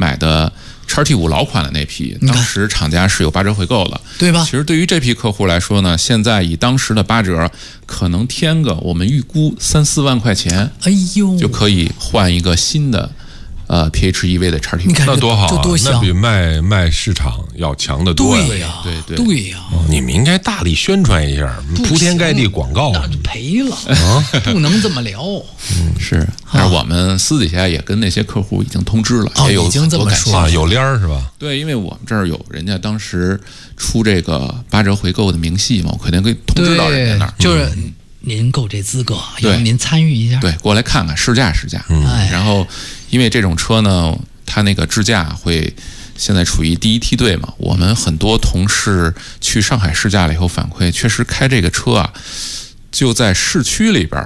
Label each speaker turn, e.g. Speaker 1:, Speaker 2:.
Speaker 1: 买的XT5老款的那批，当时厂家是有8折回购的，
Speaker 2: 对吧？
Speaker 1: 其实对于这批客户来说呢，现在以当时的8折，可能添个我们预估3、4万块钱，
Speaker 2: 哎呦，
Speaker 1: 就可以换一个新的PHEV 的XT5，
Speaker 2: 你看
Speaker 3: 那多好啊！
Speaker 2: 多
Speaker 3: 那比卖市场要强得多呀。
Speaker 2: 对呀，
Speaker 1: 对
Speaker 2: 呀，
Speaker 3: 你们应该大力宣传一下，铺天盖地广告，
Speaker 2: 那就赔了不能这么聊。
Speaker 1: 是，但是我们私底下也跟那些客户已经通知了，也有
Speaker 2: 已经这么说
Speaker 3: 啊，有联儿是吧？
Speaker 1: 对，因为我们这儿有人家当时出这个8折回购的明细嘛，我肯定会通知到人家那儿，
Speaker 2: 就是您够这资格，要不您参与一下，
Speaker 1: 对，过来看看试驾，然后因为这种车呢，它那个智驾会现在处于第一梯队嘛，我们很多同事去上海试驾了以后反馈，确实开这个车啊，就在市区里边